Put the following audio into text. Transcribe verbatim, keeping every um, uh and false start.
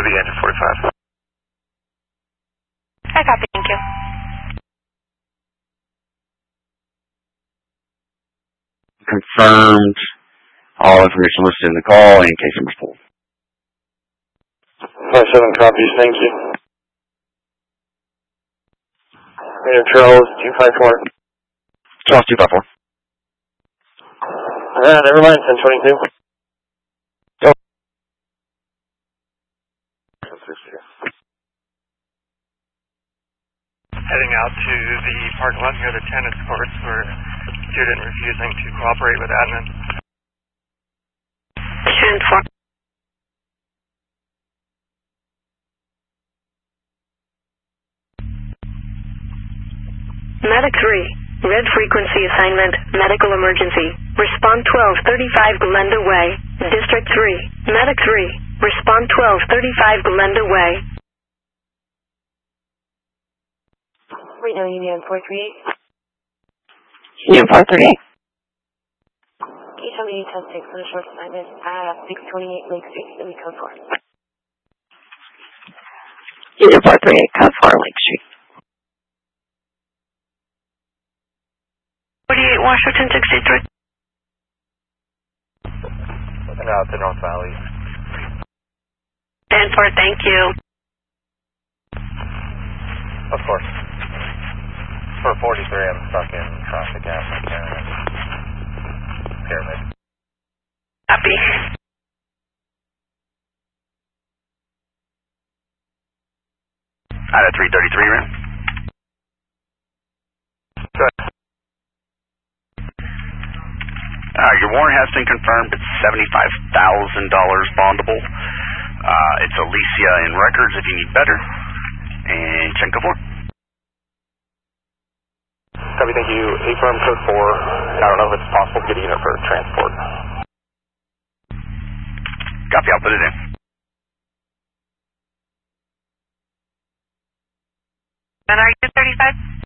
Heavy engine forty-five. I copy, thank you. Confirmed. All information listed in the call and case numbers pulled. five seven copies, thank you. Radar Charles two five four. Charles two five four. Uh, never mind, ten twenty-two. Go. Heading out to the parking lot near the tennis courts for student refusing to cooperate with admin. ten four. Medic three, red frequency assignment, medical emergency. Respond twelve thirty-five Glenda Way, District three. Medic three, respond twelve thirty-five Glenda Way. Right now, Union four three eight. Union four three eight. Can you tell me ten six on a short assignment at six twenty-eight Lake Street, let me code four. Union four three eight, code four Lake Street. forty-eight Washington sixty-three. Looking out to North Valley. ten four, thank you. Of course. For forty-three, I'm stuck in traffic at McCarran. Pyramid. Copy. Out of three thirty-three, Ram. Good. Uh, your warrant has been confirmed. It's seventy-five thousand dollars bondable. Uh, it's Alicia in records if you need better. And Chenko four. Copy, thank you. A-firm code four. I don't know if it's possible to get a unit for transport. Copy, I'll put it in. And are you thirty-five?